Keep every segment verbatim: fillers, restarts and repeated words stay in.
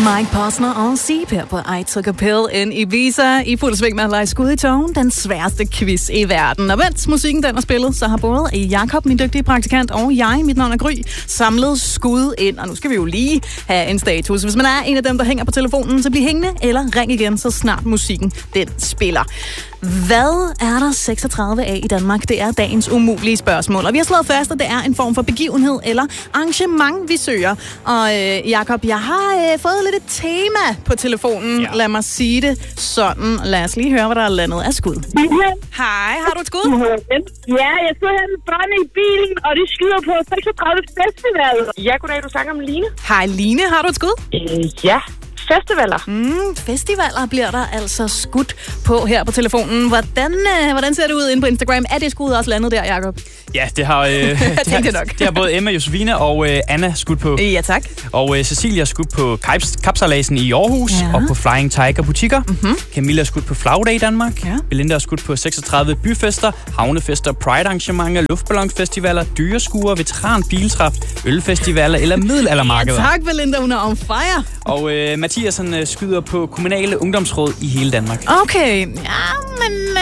Mike Posner og Sip her på I Took a Pill in Ibiza i fuld sving med at lege skud i togen, den sværeste quiz i verden. Og mens musikken den er spillet, så har både Jakob, min dygtige praktikant, og jeg, mit navn er Gry, samlet skud ind. Og nu skal vi jo lige have en status. Hvis man er en af dem, der hænger på telefonen, så bliv hængende eller ring igen, så snart musikken den spiller. Hvad er der seksogtredive af i Danmark? Det er dagens umulige spørgsmål. Og vi har slået fast, at det er en form for begivenhed eller arrangement, vi søger. Og øh, Jakob, jeg har øh, fået lidt et tema på telefonen. Ja. Lad mig sige det sådan. Lad os lige høre, hvad der er landet af skud. Hej, har du et skud? Ja, jeg sidder her med børn i bilen, og de skyder på seksogtredive festival. Ja, goddag, du snakker om Line. Hej Line, har du et skud? Øh, ja. Festivaler. Mm, festivaler bliver der altså skudt på her på telefonen. Hvordan, øh, hvordan ser det ud inde på Instagram? Er det skud også landet der, Jakob? Ja, det har, øh, det, har, det har både Emma, Josefine og øh, Anna skudt på. Ja, tak. Og øh, Cecilia har skudt på Kapsejladsen i Aarhus ja. og på Flying Tiger butikker. Mm-hmm. Camilla har skudt på Flagdag i Danmark. Ja. Belinda har skudt på seksogtredive byfester, havnefester, pride-arrangementer, luftballonfestivaler, dyreskuer, veteranbiltræf, ølfestivaler eller middelaldermarkeder. Ja, tak, Belinda. Hun er on fire. Og øh, Mathias han, øh, skyder på kommunale ungdomsråd i hele Danmark. Okay, ja, men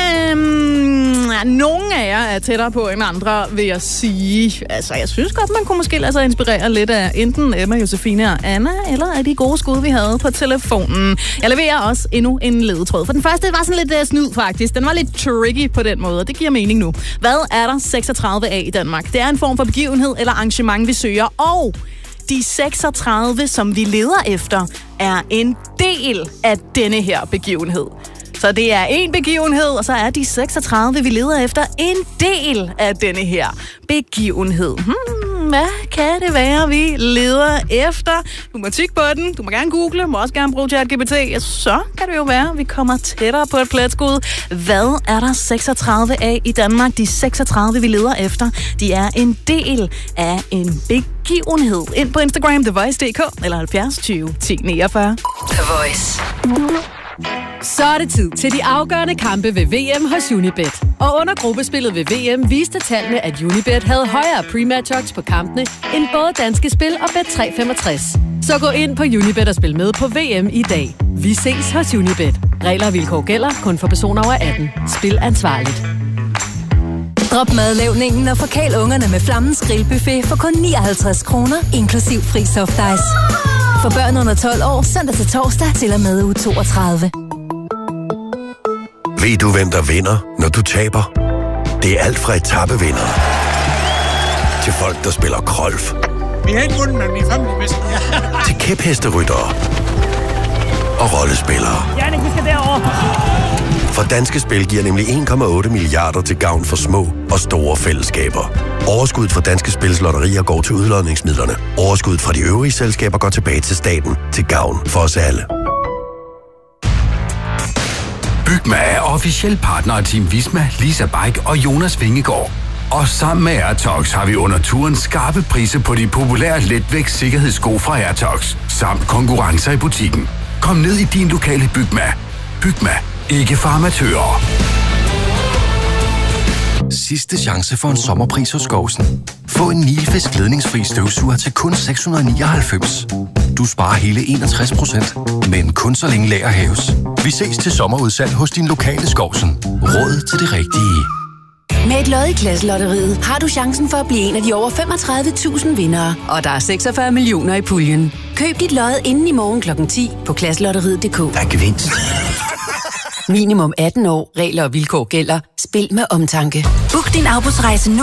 øh, ja, nogle af jer er tættere på end andre, vil jeg sige. Altså, jeg synes godt, man kunne måske lade sig inspirere lidt af enten Emma, Josefine og Anna, eller af de gode skud, vi havde på telefonen. Jeg leverer også endnu en ledetråd. For den første var sådan lidt uh, snyd, faktisk. Den var lidt tricky på den måde, og det giver mening nu. Hvad er der seksogtredive af i Danmark? Det er en form for begivenhed eller arrangement, vi søger, og de seksogtredive, som vi leder efter, er en del af denne her begivenhed. Så det er en begivenhed, og så er de seksogtredive, vi leder efter, en del af denne her begivenhed. Hmm, hvad kan det være, vi leder efter? Du må tykke på den, du må gerne google, må også gerne bruge ChatGPT. Så kan det jo være, vi kommer tættere på et pletskud. Hvad er der seksogtredive af i Danmark? De seksogtredive, vi leder efter, de er en del af en begivenhed. Ind på Instagram, the voice punktum d k eller halvfjerds tyve ti niogfyrre. The Voice. Så er det tid til de afgørende kampe ved V M hos Unibet. Og under gruppespillet ved V M viste tallene, at Unibet havde højere pre-match odds på kampene end både Danske Spil og Bet tre femogtres. Så gå ind på Unibet og spil med på V M i dag. Vi ses hos Unibet. Regler og vilkår gælder kun for personer over atten. Spil ansvarligt. Drop madlavningen og forkæl ungerne med Flammens Grillbuffet for kun nioghalvtreds kroner, inklusiv fri soft ice. For børn under tolv år, søndag til torsdag til og med uge toogtredive. Ved du, hvem der vinder, når du taber? Det er alt fra etappevinder til folk, der spiller golf. Vi har ikke vundet, men vi er fremme bedste. Til kæphesteryttere og rollespillere. Jannik, vi skal derover. For Danske Spil giver nemlig en komma otte milliarder til gavn for små og store fællesskaber. Overskuddet fra Danske Spils lotterier går til udlodningsmidlerne. Overskuddet fra de øvrige selskaber går tilbage til staten til gavn for os alle. Bygma er officiel partner af Team Visma, Lisa Bike og Jonas Vingegaard. Og sammen med Airtox har vi under turen skarpe priser på de populære letvægts sikkerhedssko fra Airtox, samt konkurrencer i butikken. Kom ned i din lokale Bygma. Bygma. Ikke for amatører. Sidste chance for en sommerpris hos Skovsen. Få en Nilfisk ledningsfri støvsuger til kun seks hundrede nioghalvfems. Du sparer hele enogtres procent, men kun så længe lager hæves. Vi ses til sommerudsalg hos din lokale Skovsen. Råd til det rigtige. Med et lod i Klasselotteriet har du chancen for at blive en af de over femogtredive tusind vindere. Og der er seksogfyrre millioner i puljen. Køb dit lod inden i morgen klokken ti på klasselotteriet punktum d k. Der er gevinst. Minimum atten år. Regler og vilkår gælder. Spil med omtanke. Book din afbudsrejse nu